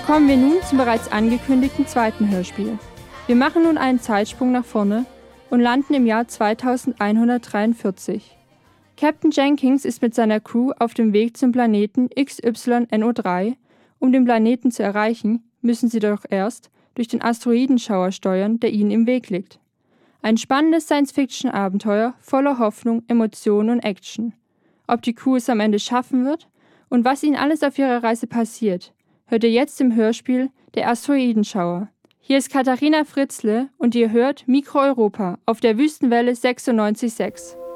Kommen wir nun zum bereits angekündigten zweiten Hörspiel. Wir machen nun einen Zeitsprung nach vorne und landen im Jahr 2143. Captain Jenkins ist mit seiner Crew auf dem Weg zum Planeten XYNO3. Um den Planeten zu erreichen, müssen sie doch erst durch den Asteroidenschauer steuern, der ihnen im Weg liegt. Ein spannendes Science-Fiction-Abenteuer voller Hoffnung, Emotionen und Action. Ob die Crew es am Ende schaffen wird und was ihnen alles auf ihrer Reise passiert, hört ihr jetzt im Hörspiel Der Asteroidenschauer. Hier ist Katharina Fritzle und ihr hört Mikro Europa auf der Wüstenwelle 96.6.